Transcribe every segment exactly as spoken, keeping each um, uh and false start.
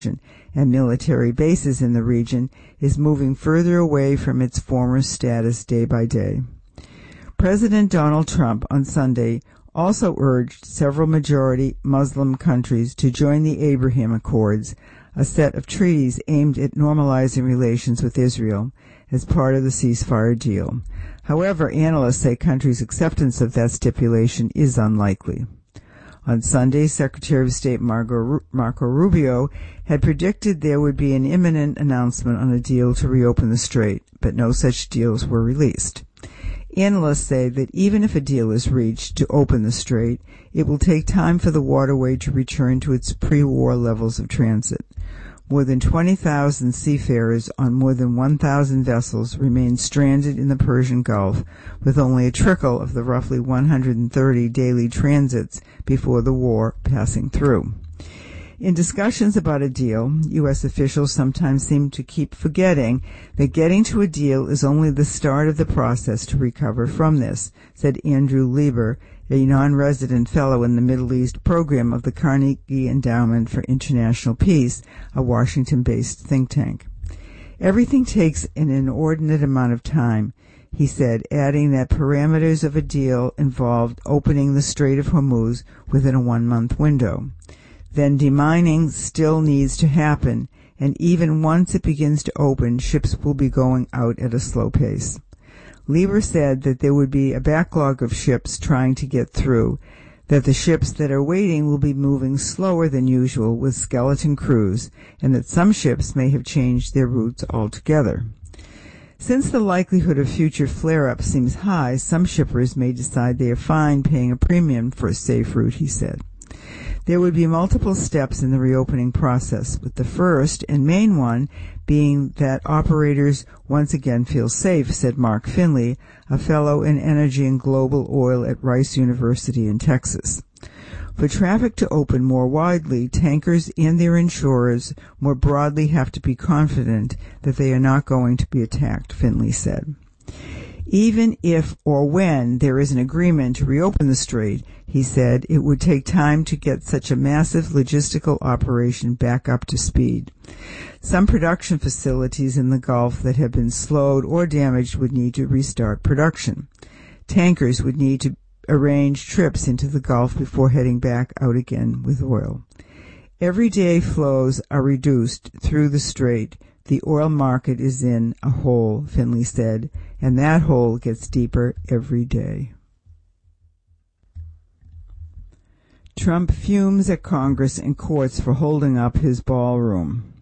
and military bases in the region is moving further away from its former status day by day. President Donald Trump on Sunday also urged several majority Muslim countries to join the Abraham Accords, a set of treaties aimed at normalizing relations with Israel as part of the ceasefire deal. However, analysts say countries' acceptance of that stipulation is unlikely. On Sunday, Secretary of State Marco, Marco Rubio had predicted there would be an imminent announcement on a deal to reopen the strait, but no such deals were released. Analysts say that even if a deal is reached to open the strait, it will take time for the waterway to return to its pre-war levels of transit. More than twenty thousand seafarers on more than one thousand vessels remain stranded in the Persian Gulf, with only a trickle of the roughly one hundred thirty daily transits before the war passing through. In discussions about a deal, U S officials sometimes seem to keep forgetting that getting to a deal is only the start of the process to recover from this, said Andrew Lieber, a non-resident fellow in the Middle East program of the Carnegie Endowment for International Peace, a Washington-based think tank. Everything takes an inordinate amount of time, he said, adding that parameters of a deal involved opening the Strait of Hormuz within a one-month window. Then demining still needs to happen, and even once it begins to open, ships will be going out at a slow pace. Lieber said that there would be a backlog of ships trying to get through, that the ships that are waiting will be moving slower than usual with skeleton crews, and that some ships may have changed their routes altogether. Since the likelihood of future flare-ups seems high, some shippers may decide they are fine paying a premium for a safe route, he said. There would be multiple steps in the reopening process, with the first and main one being that operators once again feel safe, said Mark Finley, a fellow in energy and global oil at Rice University in Texas. For traffic to open more widely, tankers and their insurers more broadly have to be confident that they are not going to be attacked, Finley said. Even if or when there is an agreement to reopen the strait, he said, it would take time to get such a massive logistical operation back up to speed. Some production facilities in the Gulf that have been slowed or damaged would need to restart production. Tankers would need to arrange trips into the Gulf before heading back out again with oil. Everyday flows are reduced through the strait. The oil market is in a hole, Finley said, and that hole gets deeper every day. Trump fumes at Congress and courts for holding up his ballroom.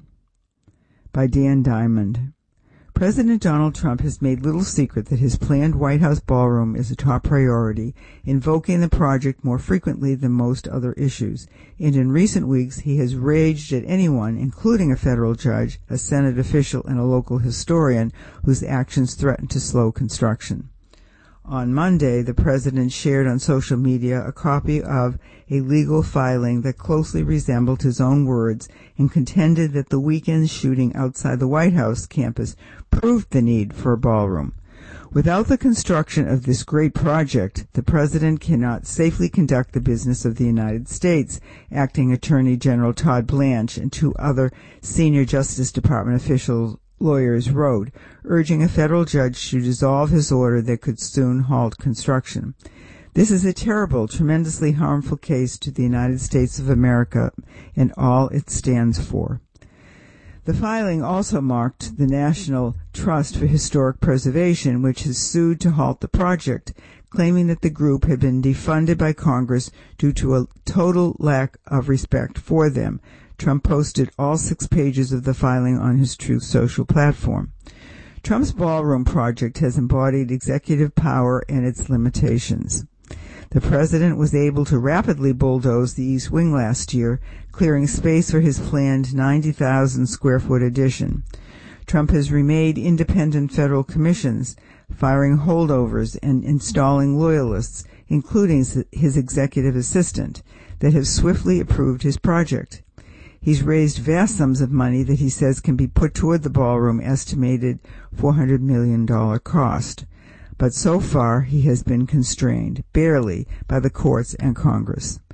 By Dan Diamond. President Donald Trump has made little secret that his planned White House ballroom is a top priority, invoking the project more frequently than most other issues. And in recent weeks, he has raged at anyone, including a federal judge, a Senate official, and a local historian, whose actions threaten to slow construction. On Monday, the president shared on social media a copy of a legal filing that closely resembled his own words and contended that the weekend shooting outside the White House campus proved the need for a ballroom. Without the construction of this great project, the president cannot safely conduct the business of the United States, Acting Attorney General Todd Blanche and two other senior Justice Department officials lawyers wrote, urging a federal judge to dissolve his order that could soon halt construction. This is a terrible, tremendously harmful case to the United States of America and all it stands for. The filing also marked the National Trust for Historic Preservation, which has sued to halt the project, claiming that the group had been defunded by Congress due to a total lack of respect for them. Trump posted all six pages of the filing on his Truth Social platform. Trump's ballroom project has embodied executive power and its limitations. The president was able to rapidly bulldoze the East Wing last year, clearing space for his planned ninety thousand square foot addition. Trump has remade independent federal commissions, firing holdovers and installing loyalists, including his executive assistant, that have swiftly approved his project. He's raised vast sums of money that he says can be put toward the ballroom estimated four hundred million dollars cost. But so far he has been constrained, barely, by the courts and Congress.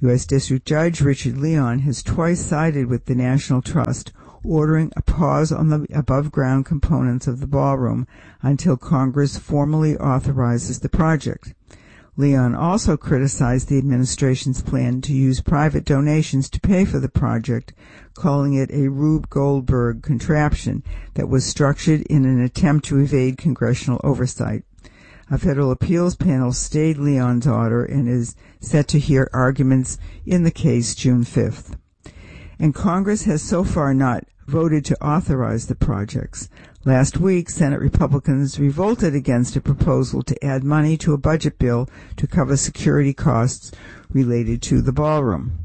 U S District Judge Richard Leon has twice sided with the National Trust, ordering a pause on the above-ground components of the ballroom until Congress formally authorizes the project. Leon also criticized the administration's plan to use private donations to pay for the project, calling it a Rube Goldberg contraption that was structured in an attempt to evade congressional oversight. A federal appeals panel stayed Leon's order and is set to hear arguments in the case June fifth. And Congress has so far not voted to authorize the projects. Last week, Senate Republicans revolted against a proposal to add money to a budget bill to cover security costs related to the ballroom.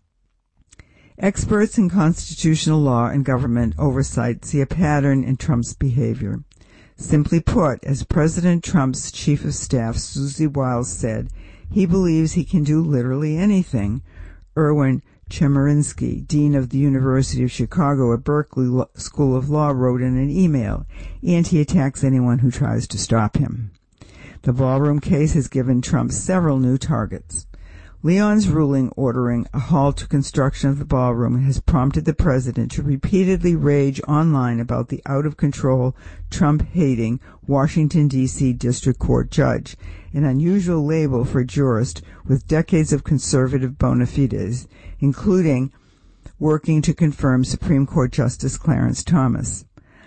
Experts in constitutional law and government oversight see a pattern in Trump's behavior. Simply put, as President Trump's chief of staff, Susie Wiles, said, he believes he can do literally anything. Erwin Chemerinsky, dean of the University of Chicago at Berkeley School of Law, wrote in an email, and he attacks anyone who tries to stop him. The ballroom case has given Trump several new targets. Leon's ruling ordering a halt to construction of the ballroom has prompted the president to repeatedly rage online about the out-of-control, Trump-hating Washington, D C District Court judge, an unusual label for a jurist with decades of conservative bona fides, including working to confirm Supreme Court Justice Clarence Thomas.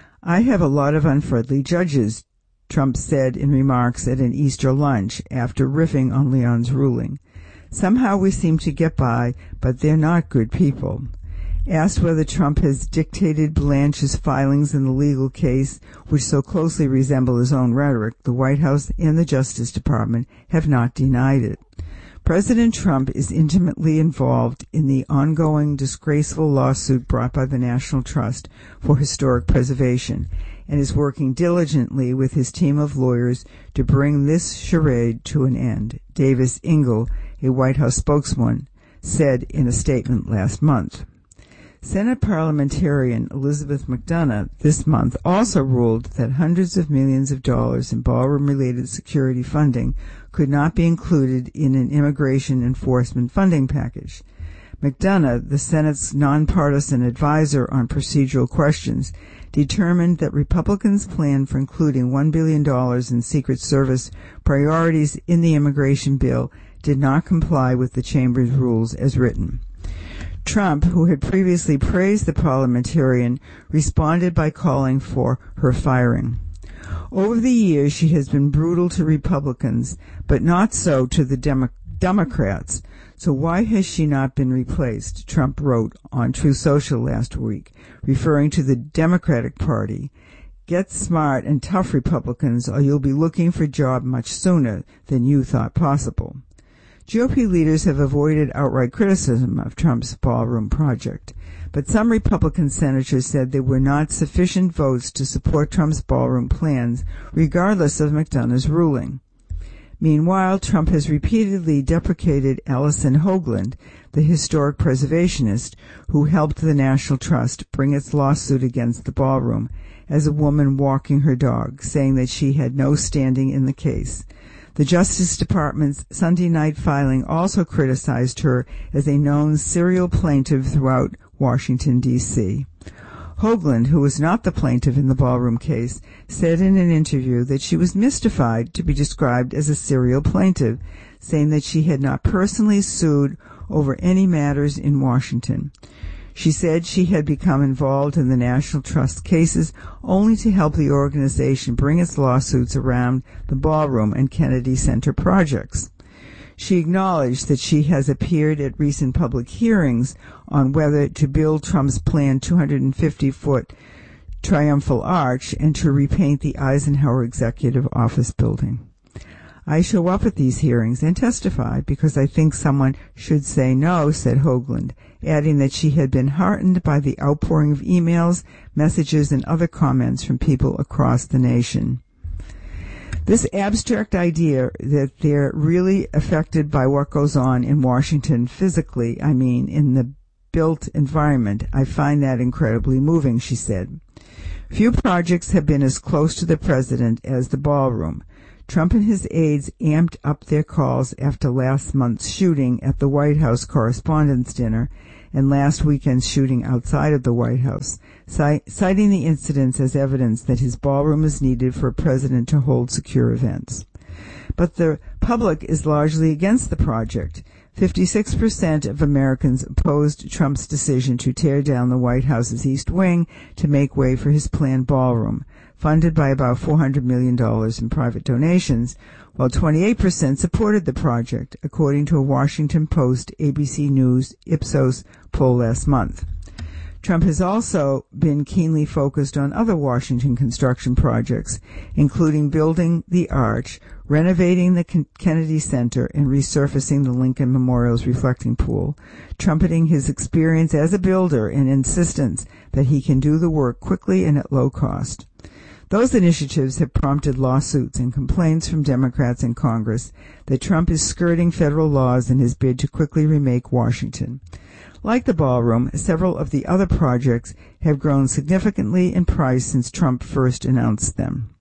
I have a lot of unfriendly judges, Trump said in remarks at an Easter lunch after riffing on Leon's ruling. Somehow we seem to get by, but they're not good people. Asked whether Trump has dictated Blanche's filings in the legal case, which so closely resemble his own rhetoric, the White House and the Justice Department have not denied it. President Trump is intimately involved in the ongoing disgraceful lawsuit brought by the National Trust for Historic Preservation and is working diligently with his team of lawyers to bring this charade to an end, Davis Ingle, a White House spokesman, said in a statement last month. Senate parliamentarian Elizabeth McDonough this month also ruled that hundreds of millions of dollars in ballroom-related security funding could not be included in an immigration enforcement funding package. McDonough, the Senate's nonpartisan advisor on procedural questions, determined that Republicans' plan for including one billion dollars in Secret Service priorities in the immigration bill did not comply with the chamber's rules as written. Trump, who had previously praised the parliamentarian, responded by calling for her firing. Over the years, she has been brutal to Republicans, but not so to the Demo- Democrats. So why has she not been replaced? Trump wrote on Truth Social last week, referring to the Democratic Party. Get smart and tough, Republicans, or you'll be looking for a job much sooner than you thought possible. G O P leaders have avoided outright criticism of Trump's ballroom project, but some Republican senators said there were not sufficient votes to support Trump's ballroom plans, regardless of McDonough's ruling. Meanwhile, Trump has repeatedly deprecated Alison Hoagland, the historic preservationist who helped the National Trust bring its lawsuit against the ballroom, as a woman walking her dog, saying that she had no standing in the case. The Justice Department's Sunday night filing also criticized her as a known serial plaintiff throughout Washington, D C Hoagland, who was not the plaintiff in the ballroom case, said in an interview that she was mystified to be described as a serial plaintiff, saying that she had not personally sued over any matters in Washington. She said she had become involved in the National Trust cases only to help the organization bring its lawsuits around the ballroom and Kennedy Center projects. She acknowledged that she has appeared at recent public hearings on whether to build Trump's planned two hundred fifty foot Triumphal Arch and to repaint the Eisenhower Executive Office building. I show up at these hearings and testify because I think someone should say no, said Hoagland, adding that she had been heartened by the outpouring of emails, messages, and other comments from people across the nation. This abstract idea that they're really affected by what goes on in Washington physically, I mean in the built environment, I find that incredibly moving, she said. Few projects have been as close to the president as the ballroom. Trump and his aides amped up their calls after last month's shooting at the White House Correspondents' Dinner and last weekend's shooting outside of the White House, citing the incidents as evidence that his ballroom is needed for a president to hold secure events. But the public is largely against the project. fifty-six percent of Americans opposed Trump's decision to tear down the White House's East Wing to make way for his planned ballroom, funded by about four hundred million dollars in private donations, while twenty-eight percent supported the project, according to a Washington Post A B C News Ipsos poll last month. Trump has also been keenly focused on other Washington construction projects, including building the Arch, renovating the Kennedy Center, and resurfacing the Lincoln Memorial's reflecting pool, trumpeting his experience as a builder and insistence that he can do the work quickly and at low cost. Those initiatives have prompted lawsuits and complaints from Democrats in Congress that Trump is skirting federal laws in his bid to quickly remake Washington. Like the ballroom, several of the other projects have grown significantly in price since Trump first announced them.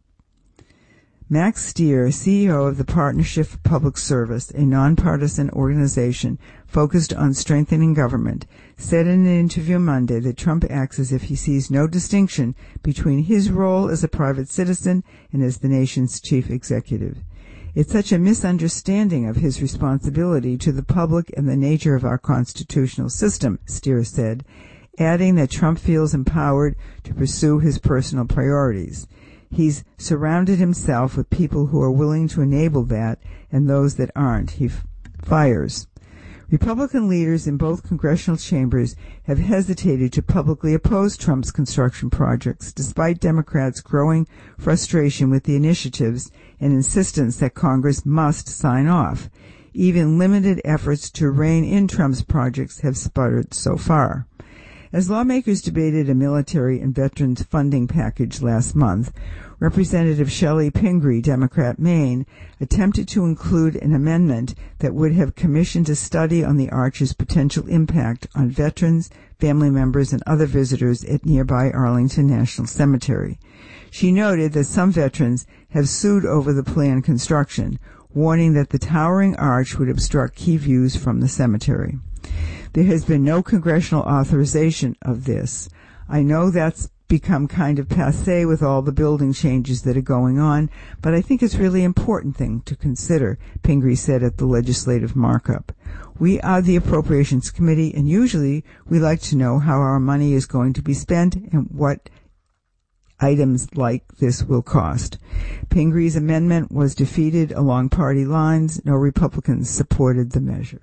Max Stier, C E O of the Partnership for Public Service, a nonpartisan organization focused on strengthening government, said in an interview Monday that Trump acts as if he sees no distinction between his role as a private citizen and as the nation's chief executive. It's such a misunderstanding of his responsibility to the public and the nature of our constitutional system, Stier said, adding that Trump feels empowered to pursue his personal priorities. He's surrounded himself with people who are willing to enable that, and those that aren't, he f- fires. Republican leaders in both congressional chambers have hesitated to publicly oppose Trump's construction projects, despite Democrats' growing frustration with the initiatives and insistence that Congress must sign off. Even limited efforts to rein in Trump's projects have sputtered so far. As lawmakers debated a military and veterans funding package last month, Representative Shelley Pingree, Democrat, Maine, attempted to include an amendment that would have commissioned a study on the Arch's potential impact on veterans, family members, and other visitors at nearby Arlington National Cemetery. She noted that some veterans have sued over the planned construction, warning that the towering arch would obstruct key views from the cemetery. There has been no congressional authorization of this. I know that's become kind of passé with all the building changes that are going on, but I think it's a really important thing to consider, Pingree said at the legislative markup. We are the Appropriations Committee, and usually we like to know how our money is going to be spent and what items like this will cost. Pingree's amendment was defeated along party lines. No Republicans supported the measure.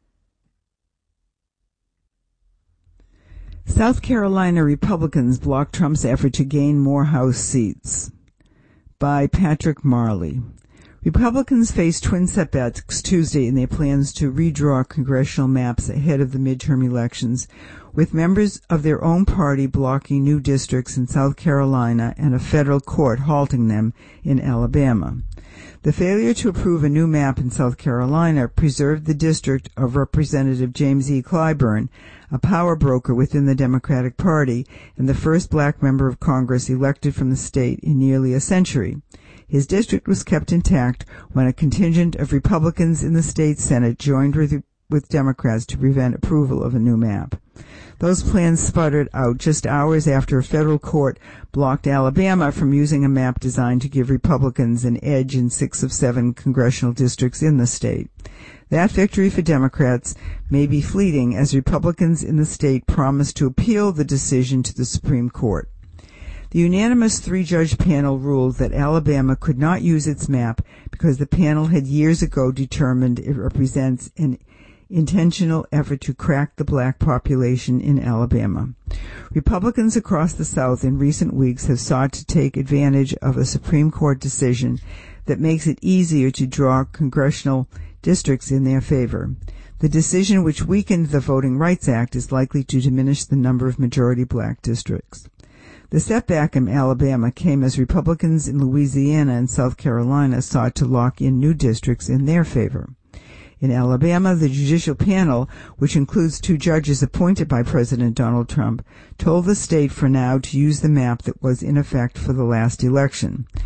South Carolina Republicans blocked Trump's effort to gain more House seats. By Patrick Marley. Republicans faced twin setbacks Tuesday in their plans to redraw congressional maps ahead of the midterm elections, with members of their own party blocking new districts in South Carolina and a federal court halting them in Alabama. The failure to approve a new map in South Carolina preserved the district of Representative James E. Clyburn, a power broker within the Democratic Party and the first black member of Congress elected from the state in nearly a century. His district was kept intact when a contingent of Republicans in the state Senate joined with, with Democrats to prevent approval of a new map. Those plans sputtered out just hours after a federal court blocked Alabama from using a map designed to give Republicans an edge in six of seven congressional districts in the state. That victory for Democrats may be fleeting as Republicans in the state promise to appeal the decision to the Supreme Court. The unanimous three-judge panel ruled that Alabama could not use its map because the panel had years ago determined it represents an intentional effort to crack the black population in Alabama. Republicans across the South in recent weeks have sought to take advantage of a Supreme Court decision that makes it easier to draw congressional districts in their favor. The decision, which weakened the Voting Rights Act, is likely to diminish the number of majority black districts. The setback in Alabama came as Republicans in Louisiana and South Carolina sought to lock in new districts in their favor. In Alabama, the judicial panel, which includes two judges appointed by President Donald Trump, told the state for now to use the map that was in effect for the last election.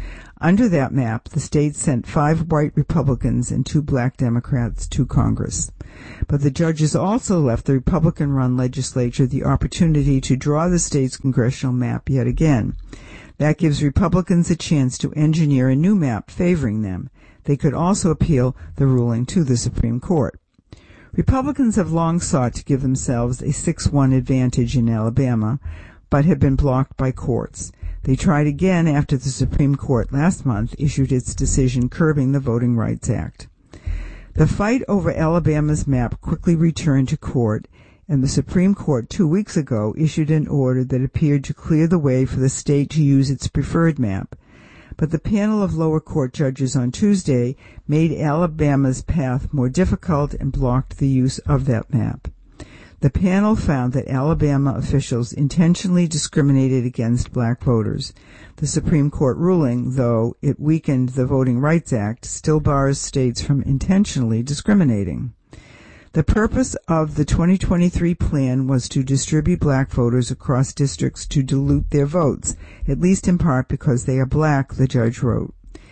Under that map, the state sent five white Republicans and two black Democrats to Congress. But the judges also left the Republican-run legislature the opportunity to draw the state's congressional map yet again. That gives Republicans a chance to engineer a new map favoring them. They could also appeal the ruling to the Supreme Court. Republicans have long sought to give themselves a six one advantage in Alabama, but have been blocked by courts. They tried again after the Supreme Court last month issued its decision curbing the Voting Rights Act. The fight over Alabama's map quickly returned to court, and the Supreme Court two weeks ago issued an order that appeared to clear the way for the state to use its preferred map. But the panel of lower court judges on Tuesday made Alabama's path more difficult and blocked the use of that map. The panel found that Alabama officials intentionally discriminated against black voters. The Supreme Court ruling, though it weakened the Voting Rights Act, still bars states from intentionally discriminating. The purpose of the twenty twenty-three plan was to distribute black voters across districts to dilute their votes, at least in part because they are black, the judge wrote.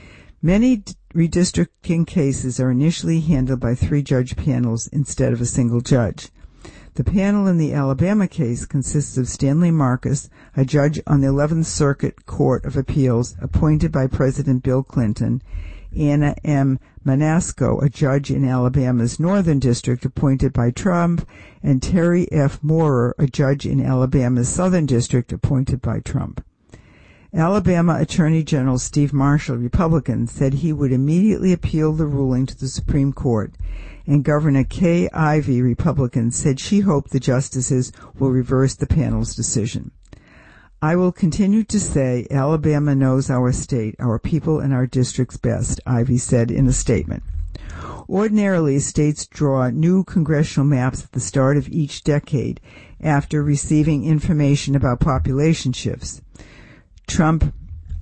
Many redistricting cases are initially handled by three-judge panels instead of a single judge. The panel in the Alabama case consists of Stanley Marcus, a judge on the eleventh Circuit Court of Appeals appointed by President Bill Clinton, Anna M. Manasco, a judge in Alabama's Northern District appointed by Trump, and Terry F. Moorer, a judge in Alabama's Southern District appointed by Trump. Alabama Attorney General Steve Marshall, Republican, said he would immediately appeal the ruling to the Supreme Court, and Governor Kay Ivey, Republican, said she hoped the justices will reverse the panel's decision. I will continue to say Alabama knows our state, our people, and our districts best, Ivey said in a statement. Ordinarily, states draw new congressional maps at the start of each decade after receiving information about population shifts. Trump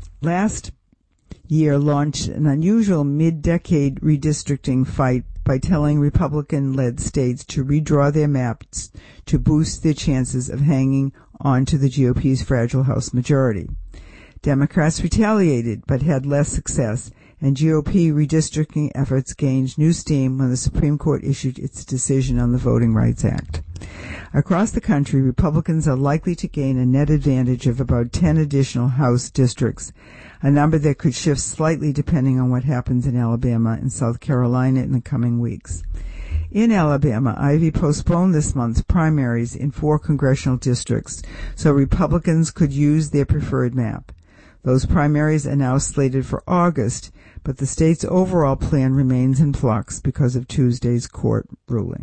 last year launched an unusual mid-decade redistricting fight by telling Republican-led states to redraw their maps to boost their chances of hanging on to the G O P's fragile House majority. Democrats retaliated but had less success, and G O P redistricting efforts gained new steam when the Supreme Court issued its decision on the Voting Rights Act. Across the country, Republicans are likely to gain a net advantage of about ten additional House districts, a number that could shift slightly depending on what happens in Alabama and South Carolina in the coming weeks. In Alabama, Ivey postponed this month's primaries in four congressional districts so Republicans could use their preferred map. Those primaries are now slated for August, but the state's overall plan remains in flux because of Tuesday's court ruling.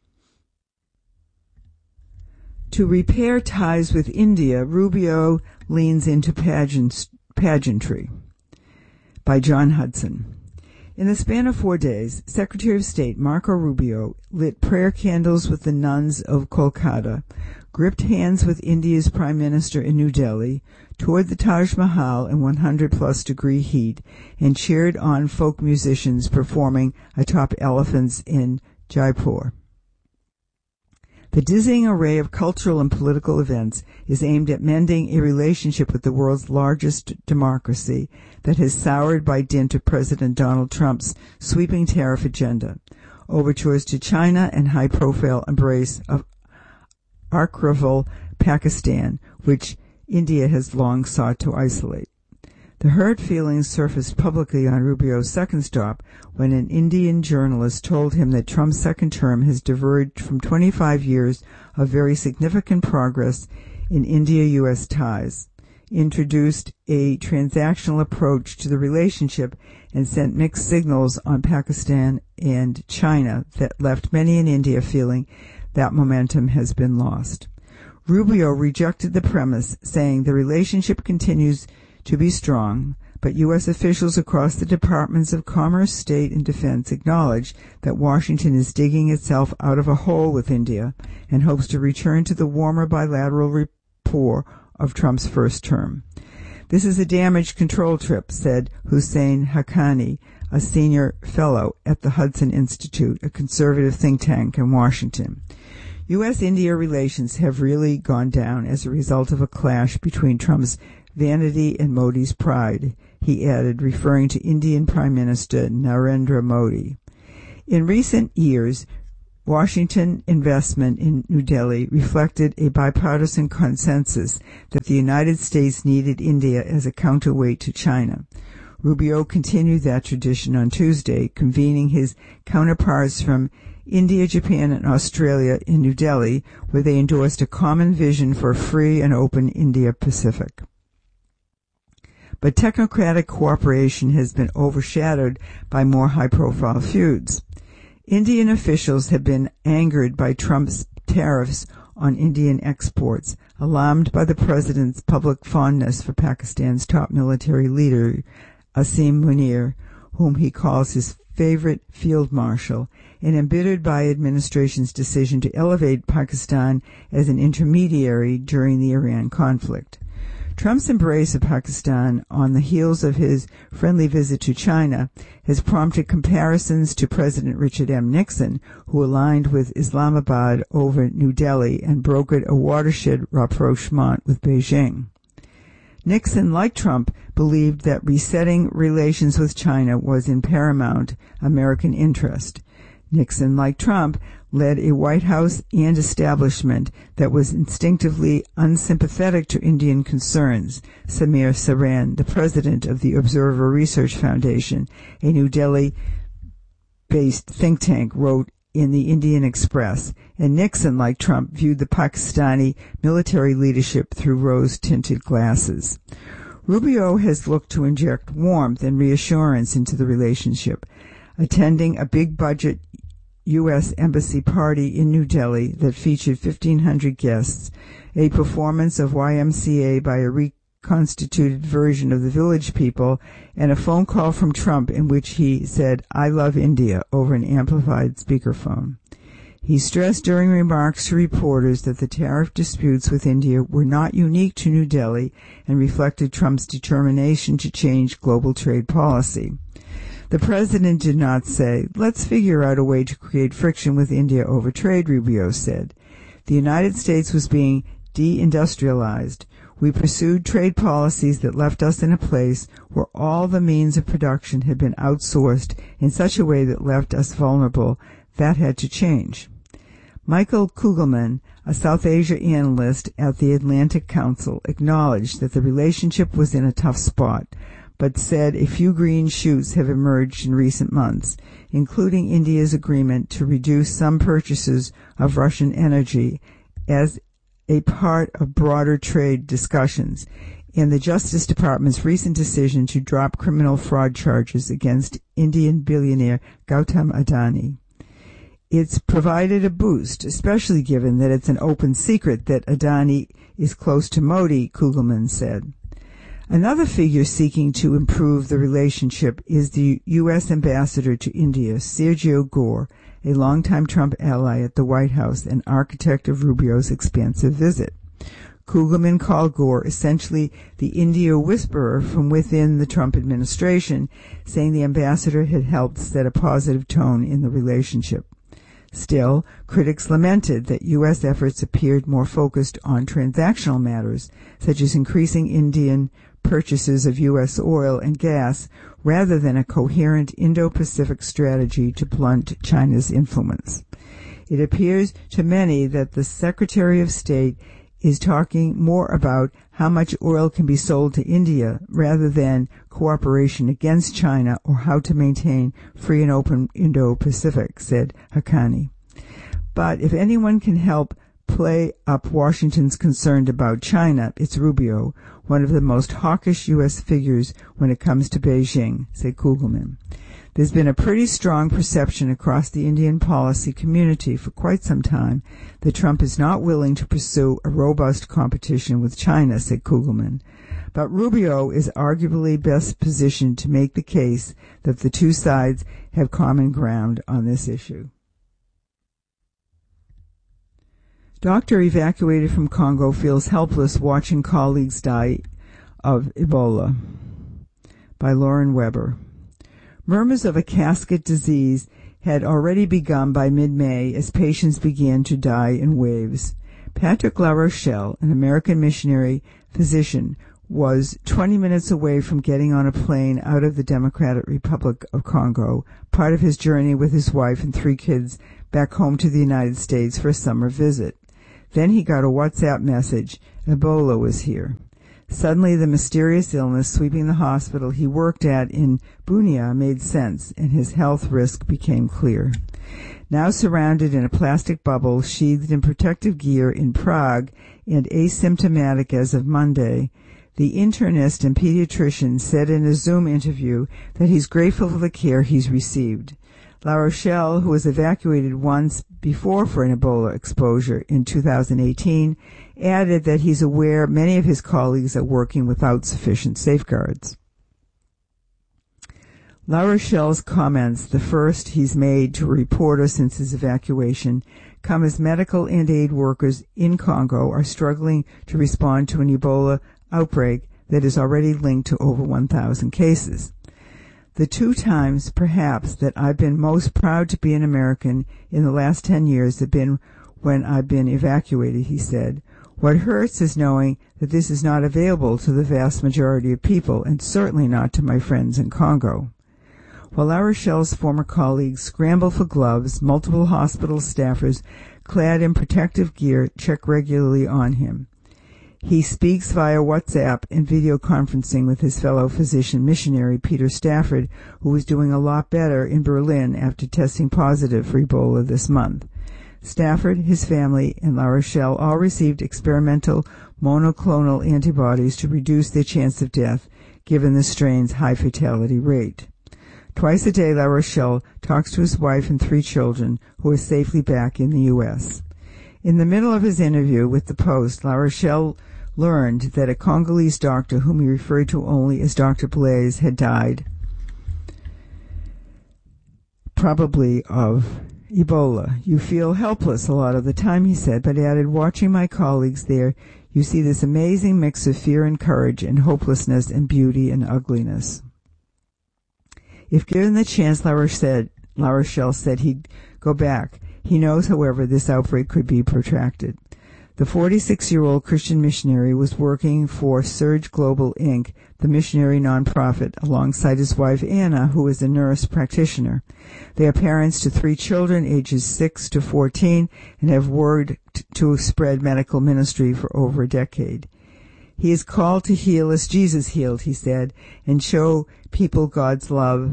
To repair ties with India, Rubio leans into pageant, pageantry. By John Hudson. In the span of four days, Secretary of State Marco Rubio lit prayer candles with the nuns of Kolkata, gripped hands with India's Prime Minister in New Delhi, toured the Taj Mahal in one hundred plus degree heat, and cheered on folk musicians performing atop elephants in Jaipur. The dizzying array of cultural and political events is aimed at mending a relationship with the world's largest democracy that has soured by dint of President Donald Trump's sweeping tariff agenda, overtures to China, and high-profile embrace of arch-rival Pakistan, which India has long sought to isolate. The hurt feelings surfaced publicly on Rubio's second stop when an Indian journalist told him that Trump's second term has diverged from twenty-five years of very significant progress in India-U S ties, introduced a transactional approach to the relationship, and sent mixed signals on Pakistan and China that left many in India feeling that momentum has been lost. Rubio rejected the premise, saying the relationship continues to be strong, but U S officials across the Departments of Commerce, State, and Defense acknowledge that Washington is digging itself out of a hole with India and hopes to return to the warmer bilateral rapport of Trump's first term. This is a damage control trip, said Hussein Haqqani, a senior fellow at the Hudson Institute, a conservative think tank in Washington. U S India relations have really gone down as a result of a clash between Trump's vanity and Modi's pride, he added, referring to Indian Prime Minister Narendra Modi. In recent years, Washington investment in New Delhi reflected a bipartisan consensus that the United States needed India as a counterweight to China. Rubio continued that tradition on Tuesday, convening his counterparts from India, Japan, and Australia in New Delhi, where they endorsed a common vision for a free and open Indo-Pacific. But technocratic cooperation has been overshadowed by more high-profile feuds. Indian officials have been angered by Trump's tariffs on Indian exports, alarmed by the president's public fondness for Pakistan's top military leader, Asim Munir, whom he calls his favorite field marshal, and embittered by administration's decision to elevate Pakistan as an intermediary during the Iran conflict. Trump's embrace of Pakistan on the heels of his friendly visit to China has prompted comparisons to President Richard M. Nixon, who aligned with Islamabad over New Delhi and brokered a watershed rapprochement with Beijing. Nixon, like Trump, believed that resetting relations with China was in paramount American interest. Nixon, like Trump, led a White House and establishment that was instinctively unsympathetic to Indian concerns, Samir Saran, the president of the Observer Research Foundation, a New Delhi-based think tank, wrote in the Indian Express, and Nixon, like Trump, viewed the Pakistani military leadership through rose-tinted glasses. Rubio has looked to inject warmth and reassurance into the relationship, attending a big-budget U S Embassy party in New Delhi that featured fifteen hundred guests, a performance of Y M C A by a reconstituted version of the Village People, and a phone call from Trump in which he said, "I love India," over an amplified speakerphone. He stressed during remarks to reporters that the tariff disputes with India were not unique to New Delhi and reflected Trump's determination to change global trade policy. The president did not say, "Let's figure out a way to create friction with India over trade," Rubio said. The United States was being deindustrialized. We pursued trade policies that left us in a place where all the means of production had been outsourced in such a way that left us vulnerable. That had to change. Michael Kugelman, a South Asia analyst at the Atlantic Council, acknowledged that the relationship was in a tough spot, but said a few green shoots have emerged in recent months, including India's agreement to reduce some purchases of Russian energy as a part of broader trade discussions, and the Justice Department's recent decision to drop criminal fraud charges against Indian billionaire Gautam Adani. It's provided a boost, especially given that it's an open secret that Adani is close to Modi, Kugelman said. Another figure seeking to improve the relationship is the U S ambassador to India, Sergio Gore, a longtime Trump ally at the White House and architect of Rubio's expansive visit. Kugelman called Gore essentially the India whisperer from within the Trump administration, saying the ambassador had helped set a positive tone in the relationship. Still, critics lamented that U S efforts appeared more focused on transactional matters, such as increasing Indian purchases of U S oil and gas, rather than a coherent Indo-Pacific strategy to blunt China's influence. It appears to many that the Secretary of State is talking more about how much oil can be sold to India rather than cooperation against China or how to maintain free and open Indo-Pacific, said Haqqani. But if anyone can help play up Washington's concern about China, it's Rubio, one of the most hawkish U S figures when it comes to Beijing, said Kugelman. There's been a pretty strong perception across the Indian policy community for quite some time that Trump is not willing to pursue a robust competition with China, said Kugelman. But Rubio is arguably best positioned to make the case that the two sides have common ground on this issue. Doctor evacuated from Congo feels helpless watching colleagues die of Ebola, by Lauren Weber. Murmurs of a casket disease had already begun by mid-May as patients began to die in waves. Patrick LaRochelle, an American missionary physician, was twenty minutes away from getting on a plane out of the Democratic Republic of Congo, part of his journey with his wife and three kids back home to the United States for a summer visit. Then he got a WhatsApp message. Ebola was here. Suddenly, the mysterious illness sweeping the hospital he worked at in Bunia made sense, and his health risk became clear. Now surrounded in a plastic bubble, sheathed in protective gear in Prague, and asymptomatic as of Monday, the internist and pediatrician said in a Zoom interview that he's grateful for the care he's received. La Rochelle, who was evacuated once before for an Ebola exposure in two thousand eighteen, added that he's aware many of his colleagues are working without sufficient safeguards. La Rochelle's comments, the first he's made to a reporter since his evacuation, come as medical and aid workers in Congo are struggling to respond to an Ebola outbreak that is already linked to over one thousand cases. The two times, perhaps, that I've been most proud to be an American in the last ten years have been when I've been evacuated, he said. What hurts is knowing that this is not available to the vast majority of people, and certainly not to my friends in Congo. While La Rochelle's former colleagues scramble for gloves, multiple hospital staffers clad in protective gear check regularly on him. He speaks via WhatsApp and video conferencing with his fellow physician missionary Peter Stafford, who is doing a lot better in Berlin after testing positive for Ebola this month. Stafford, his family, and La Rochelle all received experimental monoclonal antibodies to reduce their chance of death, given the strain's high fatality rate. Twice a day, La Rochelle talks to his wife and three children, who are safely back in the U S In the middle of his interview with the Post, La Rochelle learned that a Congolese doctor, whom he referred to only as Doctor Blaise, had died, probably of Ebola. You feel helpless a lot of the time, he said, but added, watching my colleagues there, you see this amazing mix of fear and courage and hopelessness and beauty and ugliness. If given the chance, La Rochelle, La Rochelle said he'd go back. He knows, however, this outbreak could be protracted. The forty-six-year-old Christian missionary was working for Surge Global, Incorporated, the missionary nonprofit, alongside his wife Anna, who is a nurse practitioner. They are parents to three children, ages six to fourteen, and have worked to spread medical ministry for over a decade. He is called to heal as Jesus healed, he said, and show people God's love,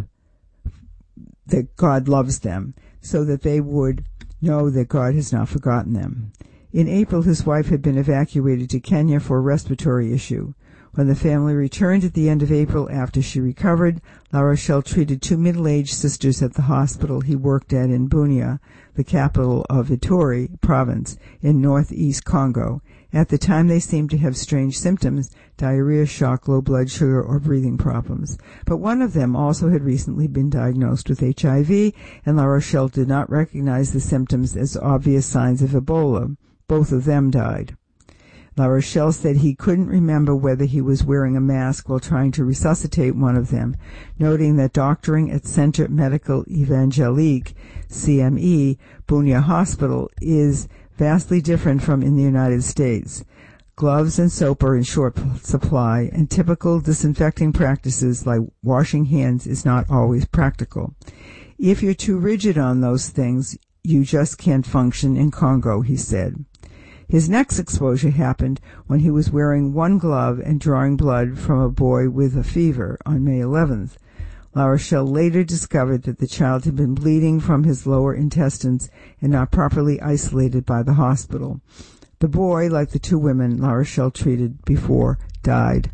that God loves them, so that they would know that God has not forgotten them. In April, his wife had been evacuated to Kenya for a respiratory issue. When the family returned at the end of April after she recovered, La Rochelle treated two middle-aged sisters at the hospital he worked at in Bunia, the capital of Ituri province in northeast Congo. At the time, they seemed to have strange symptoms, diarrhea, shock, low blood sugar, or breathing problems. But one of them also had recently been diagnosed with H I V, and La Rochelle did not recognize the symptoms as obvious signs of Ebola. Both of them died. La Rochelle said he couldn't remember whether he was wearing a mask while trying to resuscitate one of them, noting that doctoring at Centre Medical Evangelique, C M E, Bunia Hospital, is vastly different from in the United States. Gloves and soap are in short supply, and typical disinfecting practices like washing hands is not always practical. If you're too rigid on those things, you just can't function in Congo, he said. His next exposure happened when he was wearing one glove and drawing blood from a boy with a fever on May eleventh. La Rochelle later discovered that the child had been bleeding from his lower intestines and not properly isolated by the hospital. The boy, like the two women La Rochelle treated before, died.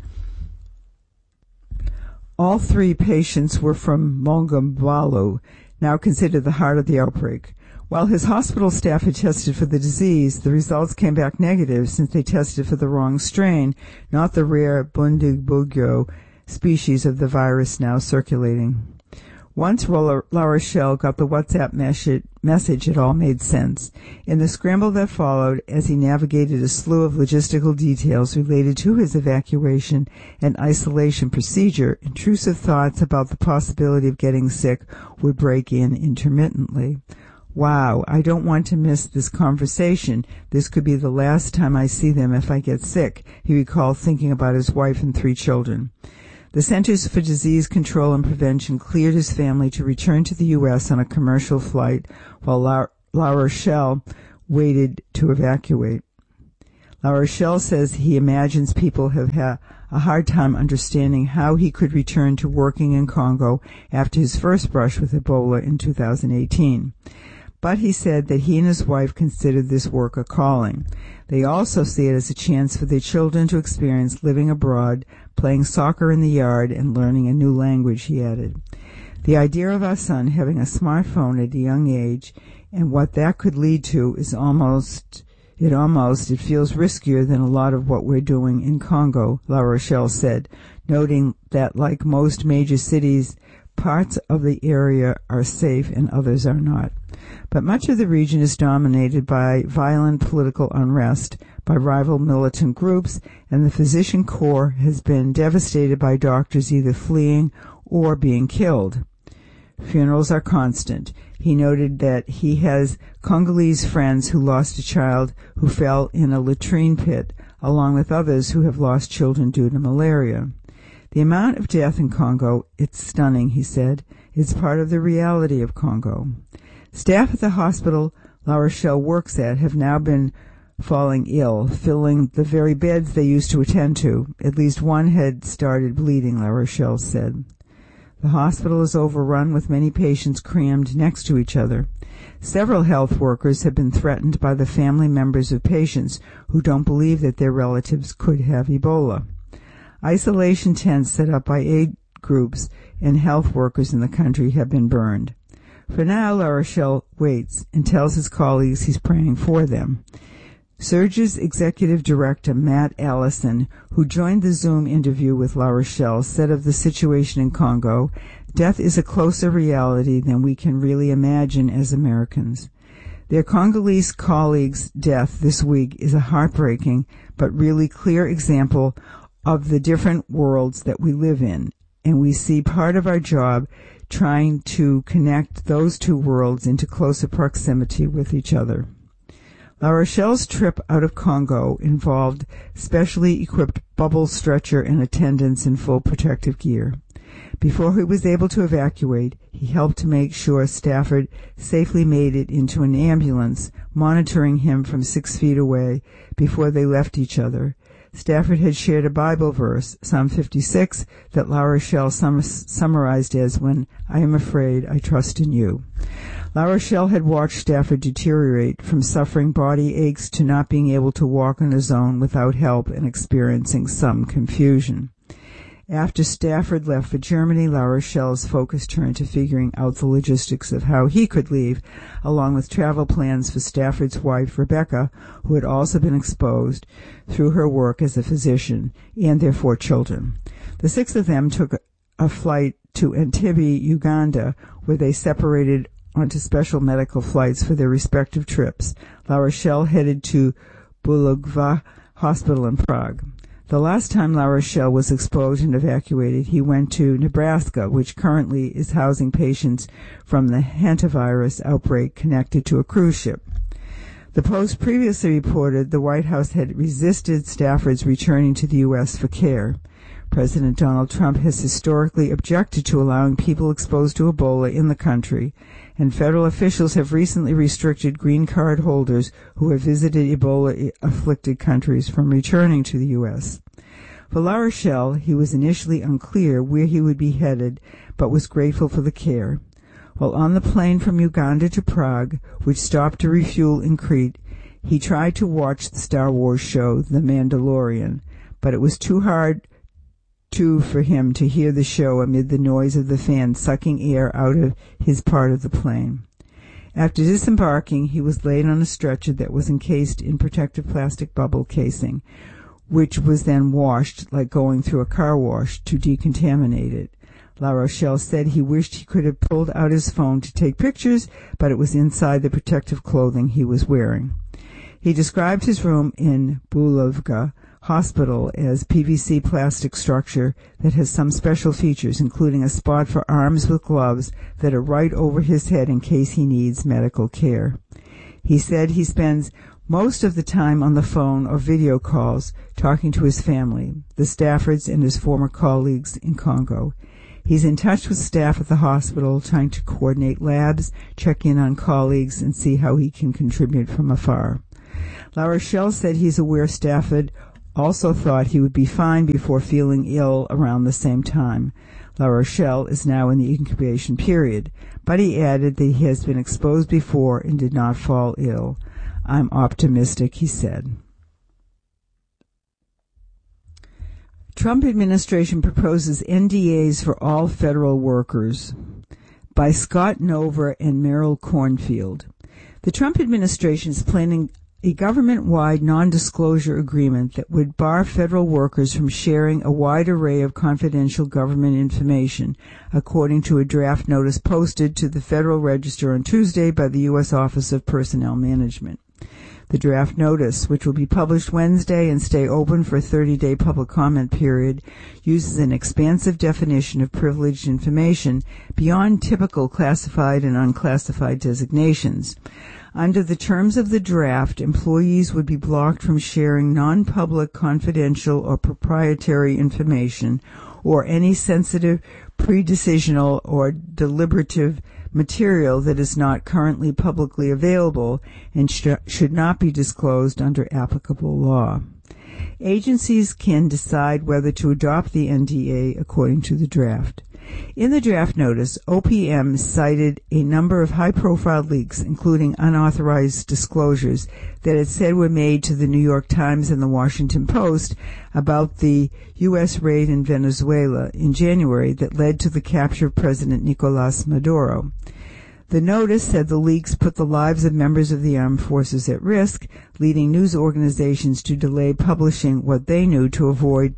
All three patients were from Mongombalu, now considered the heart of the outbreak. While his hospital staff had tested for the disease, the results came back negative since they tested for the wrong strain, not the rare Bundibugyo species of the virus now circulating. Once La Rochelle got the WhatsApp message, it all made sense. In the scramble that followed, as he navigated a slew of logistical details related to his evacuation and isolation procedure, intrusive thoughts about the possibility of getting sick would break in intermittently. "Wow, I don't want to miss this conversation. This could be the last time I see them if I get sick," he recalled, thinking about his wife and three children. The Centers for Disease Control and Prevention cleared his family to return to the U S on a commercial flight, while La, La Rochelle waited to evacuate. La Rochelle says he imagines people have had a hard time understanding how he could return to working in Congo after his first brush with Ebola in two thousand eighteen. But he said that he and his wife considered this work a calling. They also see it as a chance for their children to experience living abroad, playing soccer in the yard, and learning a new language, he added. The idea of our son having a smartphone at a young age and what that could lead to is almost, it almost, it feels riskier than a lot of what we're doing in Congo, La Rochelle said, noting that like most major cities, parts of the area are safe and others are not. But much of the region is dominated by violent political unrest, by rival militant groups, and the physician corps has been devastated by doctors either fleeing or being killed. Funerals are constant. He noted that he has Congolese friends who lost a child who fell in a latrine pit, along with others who have lost children due to malaria. The amount of death in Congo, it's stunning, he said. It's part of the reality of Congo. Staff at the hospital La Rochelle works at have now been falling ill, filling the very beds they used to attend to. At least one had started bleeding, La Rochelle said. The hospital is overrun with many patients crammed next to each other. Several health workers have been threatened by the family members of patients who don't believe that their relatives could have Ebola. Isolation tents set up by aid groups and health workers in the country have been burned. For now, La Rochelle waits and tells his colleagues he's praying for them. Surge's executive director, Matt Allison, who joined the Zoom interview with La Rochelle, said of the situation in Congo, "Death is a closer reality than we can really imagine as Americans." Their Congolese colleague's death this week is a heartbreaking but really clear example of the different worlds that we live in, and we see part of our job trying to connect those two worlds into closer proximity with each other. La Rochelle's trip out of Congo involved specially equipped bubble stretcher and attendants in full protective gear. Before he was able to evacuate, he helped to make sure Stafford safely made it into an ambulance, monitoring him from six feet away before they left each other. Stafford had shared a Bible verse, Psalm fifty-six, that La Rochelle sum- summarized as, "When I am afraid, I trust in you." La Rochelle had watched Stafford deteriorate from suffering body aches to not being able to walk on his own without help and experiencing some confusion. After Stafford left for Germany, La Rochelle's focus turned to figuring out the logistics of how he could leave, along with travel plans for Stafford's wife, Rebecca, who had also been exposed through her work as a physician, and their four children. The six of them took a flight to Entebbe, Uganda, where they separated onto special medical flights for their respective trips. La Rochelle headed to Bulugva Hospital in Prague. The last time La Rochelle was exposed and evacuated, he went to Nebraska, which currently is housing patients from the hantavirus outbreak connected to a cruise ship. The Post previously reported the White House had resisted Stafford's returning to the U S for care. President Donald Trump has historically objected to allowing people exposed to Ebola in the country, and federal officials have recently restricted green card holders who have visited Ebola-afflicted countries from returning to the U S. For La Rochelle, he was initially unclear where he would be headed, but was grateful for the care. While on the plane from Uganda to Prague, which stopped to refuel in Crete, he tried to watch the Star Wars show The Mandalorian, but it was too hard to for him to hear the show amid the noise of the fan sucking air out of his part of the plane. After disembarking, he was laid on a stretcher that was encased in protective plastic bubble casing, which was then washed like going through a car wash to decontaminate it. La Rochelle said he wished he could have pulled out his phone to take pictures, but it was inside the protective clothing he was wearing. He described his room in Bulugva hospital as P V C plastic structure that has some special features, including a spot for arms with gloves that are right over his head in case he needs medical care. He said he spends most of the time on the phone or video calls talking to his family, the Staffords and his former colleagues in Congo. He's in touch with staff at the hospital, trying to coordinate labs, check in on colleagues, and see how he can contribute from afar. La Rochelle said he's aware Stafford also thought he would be fine before feeling ill around the same time. La Rochelle is now in the incubation period, but he added that he has been exposed before and did not fall ill. I'm optimistic, he said. Trump administration proposes N D As for all federal workers, by Scott Nover and Merrill Cornfield. The Trump administration is planning a government-wide non-disclosure agreement that would bar federal workers from sharing a wide array of confidential government information, according to a draft notice posted to the Federal Register on Tuesday by the U S Office of Personnel Management. The draft notice, which will be published Wednesday and stay open for a thirty-day public comment period, uses an expansive definition of privileged information beyond typical classified and unclassified designations. Under the terms of the draft, employees would be blocked from sharing non-public, confidential, or proprietary information or any sensitive, pre-decisional, or deliberative material that is not currently publicly available and sh- should not be disclosed under applicable law. Agencies can decide whether to adopt the N D A according to the draft. In the draft notice, O P M cited a number of high-profile leaks, including unauthorized disclosures that it said were made to the New York Times and the Washington Post about the U S raid in Venezuela in January that led to the capture of President Nicolas Maduro. The notice said the leaks put the lives of members of the armed forces at risk, leading news organizations to delay publishing what they knew to avoid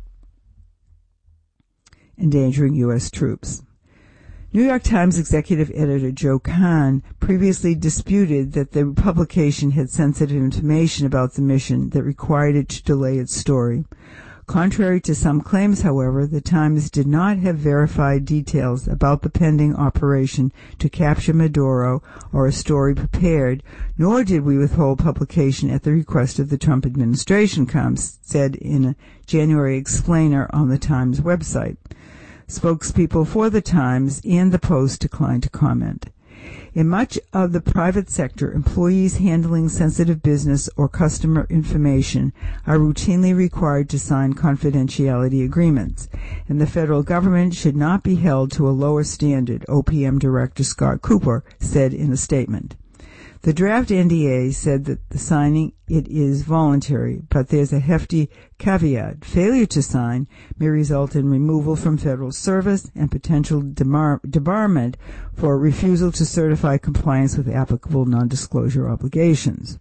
endangering U S troops. New York Times executive editor Joe Kahn previously disputed that the publication had sensitive information about the mission that required it to delay its story. Contrary to some claims, however, the Times did not have verified details about the pending operation to capture Maduro or a story prepared, nor did we withhold publication at the request of the Trump administration, Combs said in a January explainer on the Times website. Spokespeople for the Times and the Post declined to comment. In much of the private sector, employees handling sensitive business or customer information are routinely required to sign confidentiality agreements, and the federal government should not be held to a lower standard, O P M Director Scott Cooper said in a statement. The draft N D A said that the signing it is voluntary, but there's a hefty caveat. Failure to sign may result in removal from federal service and potential demar- debarment for refusal to certify compliance with applicable non-disclosure obligations.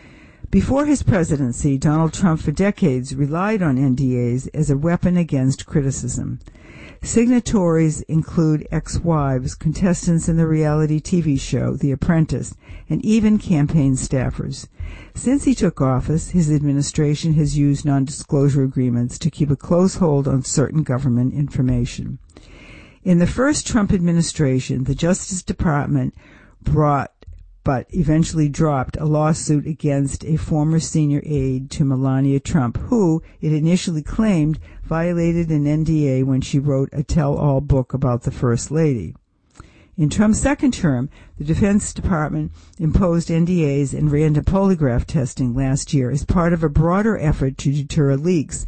Before his presidency, Donald Trump for decades relied on N D As as a weapon against criticism. Signatories include ex-wives, contestants in the reality T V show The Apprentice, and even campaign staffers. Since he took office, his administration has used non-disclosure agreements to keep a close hold on certain government information. In the first Trump administration, the Justice Department brought but eventually dropped a lawsuit against a former senior aide to Melania Trump, who, it initially claimed, violated an N D A when she wrote a tell-all book about the First Lady. In Trump's second term, the Defense Department imposed N D As and random polygraph testing last year as part of a broader effort to deter leaks,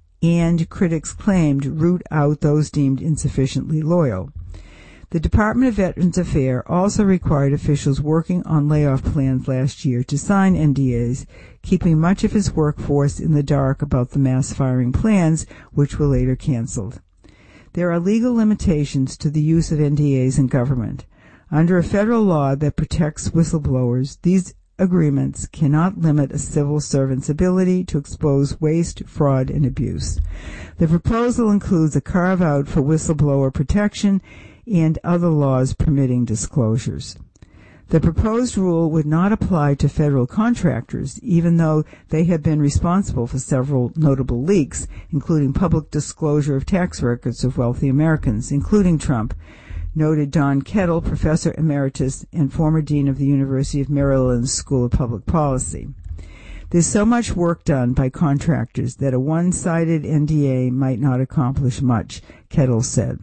and critics claimed root out those deemed insufficiently loyal. The Department of Veterans Affairs also required officials working on layoff plans last year to sign N D As, keeping much of its workforce in the dark about the mass firing plans, which were later canceled. There are legal limitations to the use of N D As in government. Under a federal law that protects whistleblowers, these agreements cannot limit a civil servant's ability to expose waste, fraud, and abuse. The proposal includes a carve-out for whistleblower protection and other laws permitting disclosures. The proposed rule would not apply to federal contractors, even though they have been responsible for several notable leaks, including public disclosure of tax records of wealthy Americans, including Trump, noted Don Kettle, professor emeritus and former dean of the University of Maryland's School of Public Policy. There's so much work done by contractors that a one-sided N D A might not accomplish much, Kettle said.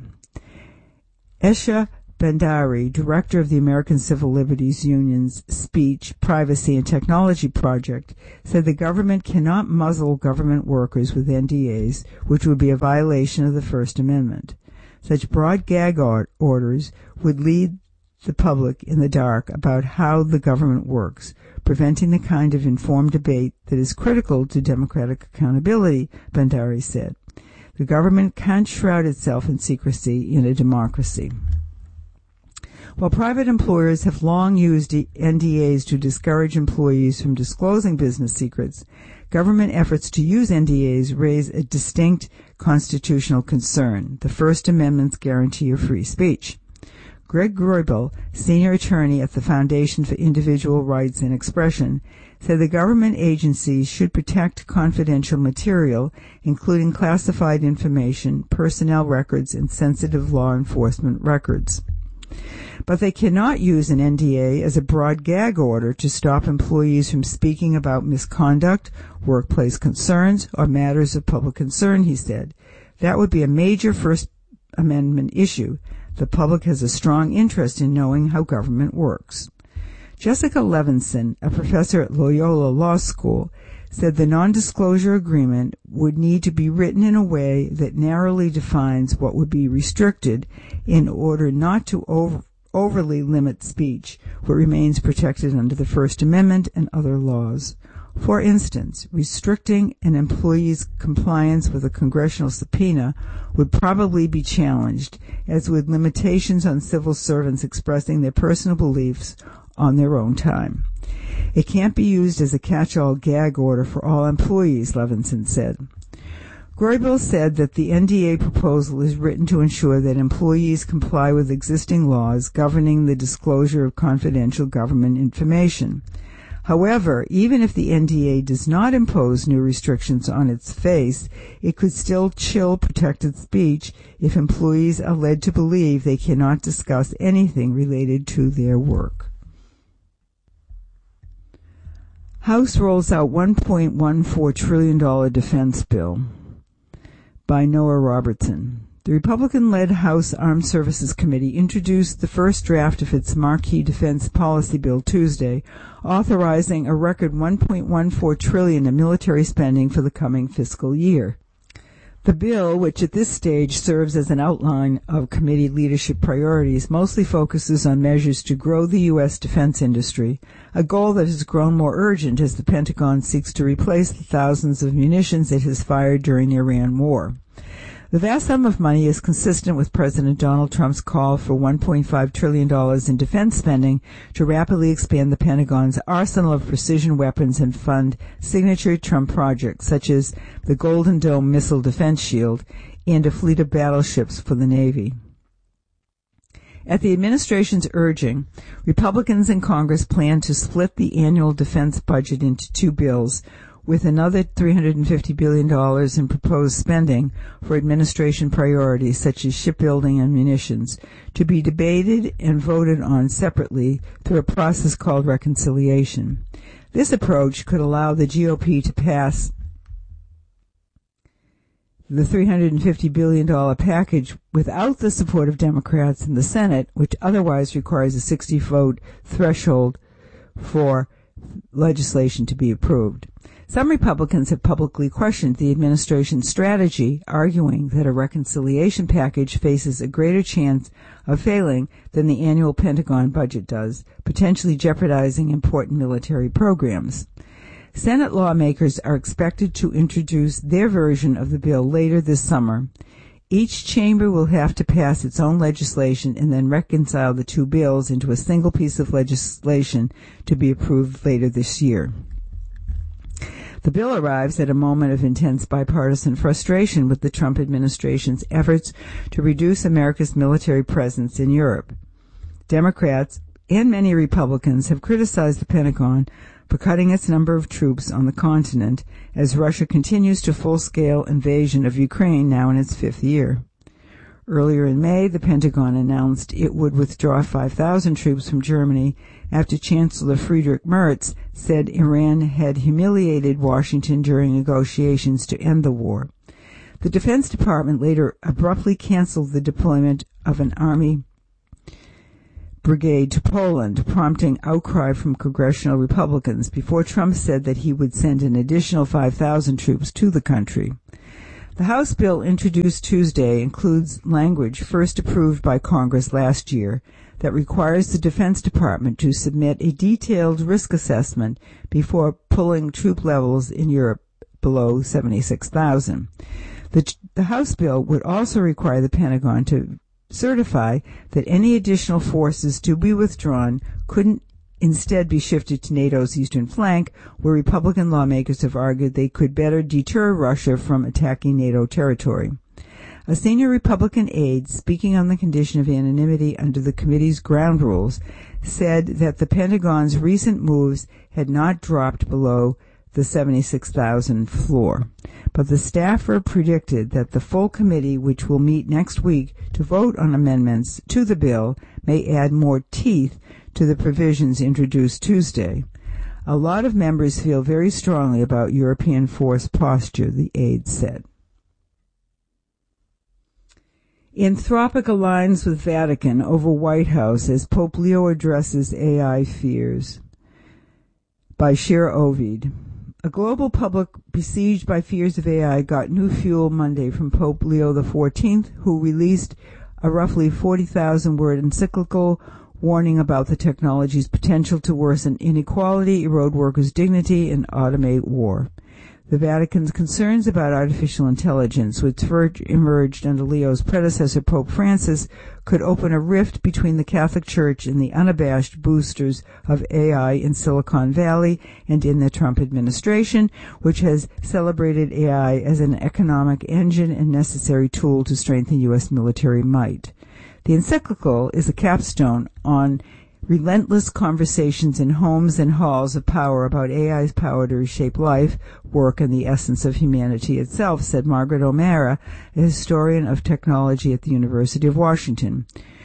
Esha Bhandari, director of the American Civil Liberties Union's Speech, Privacy, and Technology Project, said the government cannot muzzle government workers with N D As, which would be a violation of the First Amendment. Such broad gag orders would lead the public in the dark about how the government works, preventing the kind of informed debate that is critical to democratic accountability, Bhandari said. The government can't shroud itself in secrecy in a democracy. While private employers have long used N D As to discourage employees from disclosing business secrets, government efforts to use N D As raise a distinct constitutional concern, the First Amendment's guarantee of free speech. Greg Groibel, senior attorney at the Foundation for Individual Rights and Expression, said the government agencies should protect confidential material, including classified information, personnel records, and sensitive law enforcement records. But they cannot use an N D A as a broad gag order to stop employees from speaking about misconduct, workplace concerns, or matters of public concern, he said. That would be a major First Amendment issue. The public has a strong interest in knowing how government works. Jessica Levinson, a professor at Loyola Law School, said the non-disclosure agreement would need to be written in a way that narrowly defines what would be restricted in order not to over, overly limit speech, what remains protected under the First Amendment and other laws. For instance, restricting an employee's compliance with a congressional subpoena would probably be challenged, as would limitations on civil servants expressing their personal beliefs on their own time. It can't be used as a catch-all gag order for all employees, Levinson said. Groibel said that the N D A proposal is written to ensure that employees comply with existing laws governing the disclosure of confidential government information. However, even if the N D A does not impose new restrictions on its face, it could still chill protected speech if employees are led to believe they cannot discuss anything related to their work. House rolls out one point one four trillion dollars defense bill by Noah Robertson. The Republican-led House Armed Services Committee introduced the first draft of its marquee defense policy bill Tuesday, authorizing a record one point one four trillion dollars in military spending for the coming fiscal year. The bill, which at this stage serves as an outline of committee leadership priorities, mostly focuses on measures to grow the U S defense industry, a goal that has grown more urgent as the Pentagon seeks to replace the thousands of munitions it has fired during the Iran war. The vast sum of money is consistent with President Donald Trump's call for one point five trillion dollars in defense spending to rapidly expand the Pentagon's arsenal of precision weapons and fund signature Trump projects such as the Golden Dome missile defense shield and a fleet of battleships for the Navy. At the administration's urging, Republicans in Congress plan to split the annual defense budget into two bills, with another three hundred fifty billion dollars in proposed spending for administration priorities such as shipbuilding and munitions, to be debated and voted on separately through a process called reconciliation. This approach could allow the G O P to pass the three hundred fifty billion dollars package without the support of Democrats in the Senate, which otherwise requires a sixty vote threshold for legislation to be approved. Some Republicans have publicly questioned the administration's strategy, arguing that a reconciliation package faces a greater chance of failing than the annual Pentagon budget does, potentially jeopardizing important military programs. Senate lawmakers are expected to introduce their version of the bill later this summer. Each chamber will have to pass its own legislation and then reconcile the two bills into a single piece of legislation to be approved later this year. The bill arrives at a moment of intense bipartisan frustration with the Trump administration's efforts to reduce America's military presence in Europe. Democrats and many Republicans have criticized the Pentagon for cutting its number of troops on the continent as Russia continues to full-scale invasion of Ukraine now in its fifth year. Earlier in May, the Pentagon announced it would withdraw five thousand troops from Germany after Chancellor Friedrich Merz said Iran had humiliated Washington during negotiations to end the war. The Defense Department later abruptly canceled the deployment of an Army brigade to Poland, prompting outcry from congressional Republicans before Trump said that he would send an additional five thousand troops to the country. The House bill introduced Tuesday includes language first approved by Congress last year that requires the Defense Department to submit a detailed risk assessment before pulling troop levels in Europe below seventy-six thousand. The, the House bill would also require the Pentagon to certify that any additional forces to be withdrawn couldn't instead be shifted to NATO's eastern flank, where Republican lawmakers have argued they could better deter Russia from attacking NATO territory. A senior Republican aide, speaking on the condition of anonymity under the committee's ground rules, said that the Pentagon's recent moves had not dropped below the seventy-six thousand floor. But the staffer predicted that the full committee, which will meet next week to vote on amendments to the bill, may add more teeth to the provisions introduced Tuesday. A lot of members feel very strongly about European force posture, the aide said. Anthropic aligns with Vatican over White House as Pope Leo addresses A I fears. By Shira Ovid. A global public besieged by fears of A I got new fuel Monday from Pope Leo the fourteenth, who released a roughly forty thousand word encyclical warning about the technology's potential to worsen inequality, erode workers' dignity, and automate war. The Vatican's concerns about artificial intelligence, which first emerged under Leo's predecessor, Pope Francis, could open a rift between the Catholic Church and the unabashed boosters of A I in Silicon Valley and in the Trump administration, which has celebrated A I as an economic engine and necessary tool to strengthen U S military might. The encyclical is a capstone on relentless conversations in homes and halls of power about A I's power to reshape life, work, and the essence of humanity itself, said Margaret O'Mara, a historian of technology at the University of Washington.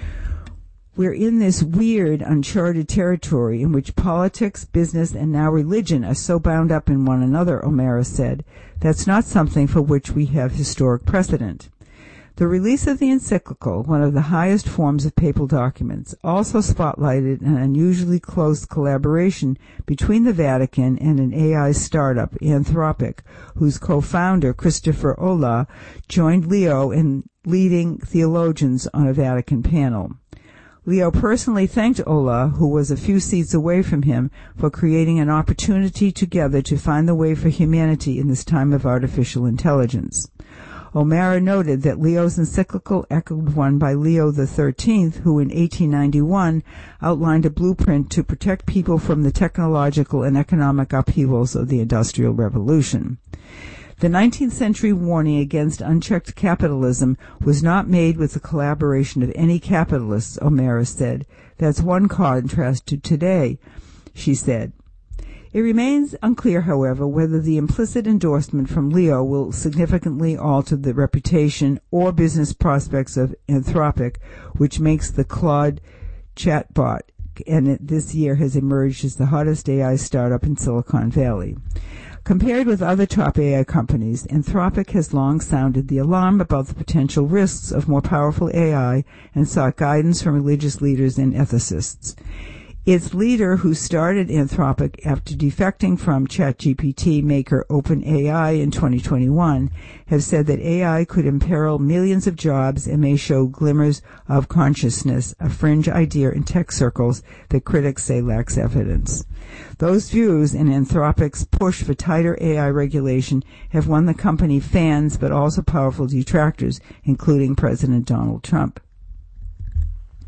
We're in this weird, uncharted territory in which politics, business, and now religion are so bound up in one another, O'Mara said. That's not something for which we have historic precedent. The release of the encyclical, one of the highest forms of papal documents, also spotlighted an unusually close collaboration between the Vatican and an A I startup, Anthropic, whose co-founder, Christopher Olah, joined Leo in leading theologians on a Vatican panel. Leo personally thanked Olah, who was a few seats away from him, for creating an opportunity together to find the way for humanity in this time of artificial intelligence. O'Mara noted that Leo's encyclical echoed one by Leo the thirteenth, who in eighteen ninety-one outlined a blueprint to protect people from the technological and economic upheavals of the Industrial Revolution. The nineteenth century warning against unchecked capitalism was not made with the collaboration of any capitalists, O'Mara said. That's one contrast to today, she said. It remains unclear, however, whether the implicit endorsement from Leo will significantly alter the reputation or business prospects of Anthropic, which makes the Claude chatbot, and it this year has emerged as the hottest A I startup in Silicon Valley. Compared with other top A I companies, Anthropic has long sounded the alarm about the potential risks of more powerful A I and sought guidance from religious leaders and ethicists. Its leader, who started Anthropic after defecting from ChatGPT maker OpenAI in twenty twenty-one, have said that A I could imperil millions of jobs and may show glimmers of consciousness, a fringe idea in tech circles that critics say lacks evidence. Those views and Anthropic's push for tighter A I regulation have won the company fans but also powerful detractors, including President Donald Trump.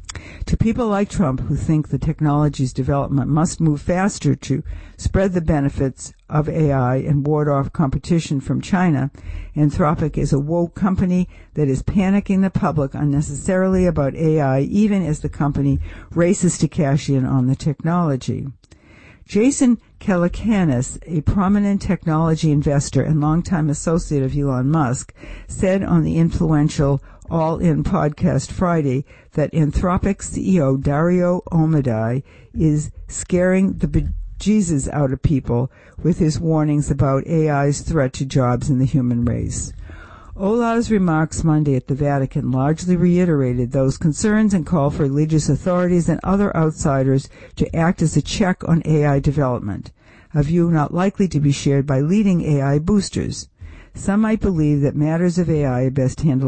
To people like Trump who think the technology's development must move faster to spread the benefits of A I and ward off competition from China, Anthropic is a woke company that is panicking the public unnecessarily about A I, even as the company races to cash in on the technology. Jason Calacanis, a prominent technology investor and longtime associate of Elon Musk, said on the influential All In podcast Friday that Anthropic C E O Dario Amodei is scaring the bejesus out of people with his warnings about A I's threat to jobs in the human race. Ola's remarks Monday at the Vatican largely reiterated those concerns and called for religious authorities and other outsiders to act as a check on A I development, a view not likely to be shared by leading A I boosters. Some might believe that matters of A I are best handled